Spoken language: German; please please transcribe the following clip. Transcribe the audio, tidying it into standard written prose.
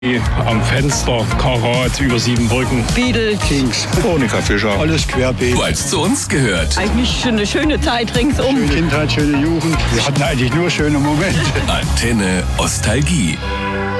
Am Fenster, Karat, über 7 Brücken. Beatles, Kings, Monika Fischer. alles querbeet. Weil es zu uns gehört. eigentlich eine schöne Zeit ringsum. Schöne Kindheit, schöne Jugend. Wir hatten eigentlich nur schöne Momente. Antenne Ostalgie.